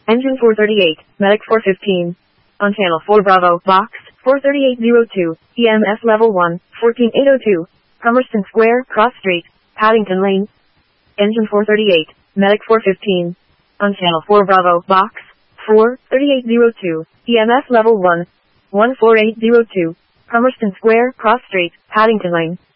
Engine 438, Medic 415. On channel 4 Bravo, box 43802, EMS level 1, 14802, Hummerston Square, Cross Street, Paddington Lane. Engine 438, Medic 415. On channel 4 Bravo, box 43802, EMS level 1, 14802, Hummerston Square, Cross Street, Paddington Lane.